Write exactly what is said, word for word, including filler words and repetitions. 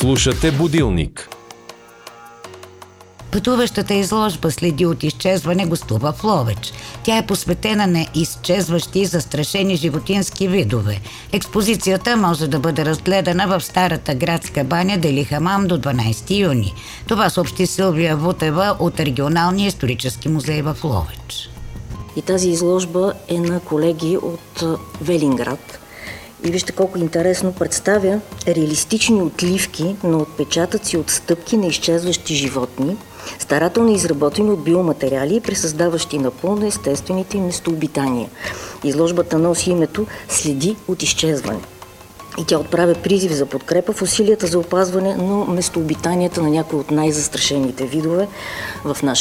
Слушате Будилник. Пътуващата изложба "Следи от изчезване" гостува в Ловеч. Тя е посветена на изчезващи и застрашени животински видове. Експозицията може да бъде разгледана в старата градска баня Дели Хамам до дванайсети юни. Това съобщи Силвия Вутева от Регионалния исторически музей в Ловеч. И тази изложба е на колеги от Велинград. И вижте колко интересно представя реалистични отливки на отпечатъци от стъпки на изчезващи животни, старателно изработени от биоматериали и пресъздаващи напълно естествените им местообитания. Изложбата носи името "Следи от изчезване" и тя отправя призив за подкрепа в усилията за опазване на местообитанията на някои от най-застрашените видове в нашата